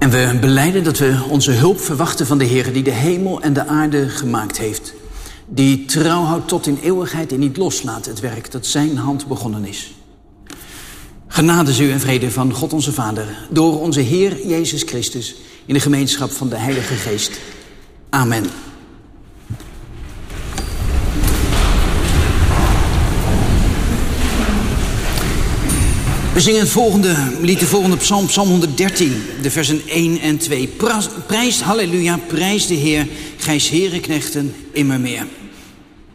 En we belijden dat we onze hulp verwachten van de Heer die de hemel en de aarde gemaakt heeft. Die trouw houdt tot in eeuwigheid en niet loslaat het werk dat zijn hand begonnen is. Genade u en vrede van God onze Vader, door onze Heer Jezus Christus, in de gemeenschap van de Heilige Geest. Amen. We zingen het volgende lied, de volgende psalm, psalm 113, de versen 1 en 2. Prijs, halleluja, prijs de Heer, gij heerenknechten immer meer.